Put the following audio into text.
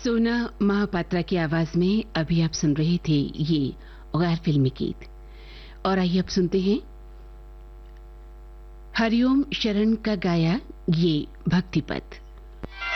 सोना महापात्रा की आवाज में अभी आप सुन रहे थे ये गैर फिल्मी गीत। और आइए अब सुनते हैं हरिओम शरण का गाया ये भक्ति पथ।